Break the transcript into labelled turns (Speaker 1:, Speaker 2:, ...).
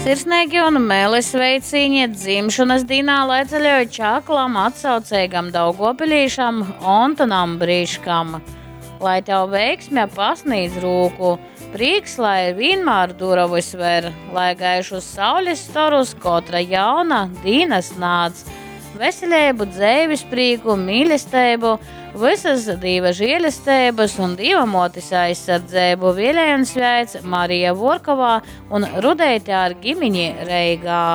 Speaker 1: Sirsnīgi un mēlis veicīņi dzimšanas dienā, lai ceļoja čaklam, atsaucēgam Daugavpilīšam, Ontonam Brīškam. Lai tev veiksmē pasnīdz rūku, prieks, lai vienmēr durvis ver, lai gaišus saules storus kotra jauna dīnas nāc. Veselību, dzeivis prīku, mīlestību, visas Dieva žēlestības un Dieva motis aizsardzību vēlējums sveic Marija Vorkavā un Rudeite ar gimini Reigā.